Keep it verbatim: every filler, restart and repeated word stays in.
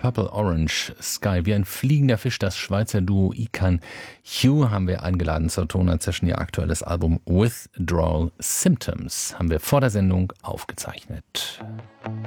Purple Orange Sky. Wie ein fliegender Fisch, das Schweizer Duo Ican Hugh haben wir eingeladen zur Tonart-Session. Ihr aktuelles Album Withdrawal Symptoms haben wir vor der Sendung aufgezeichnet.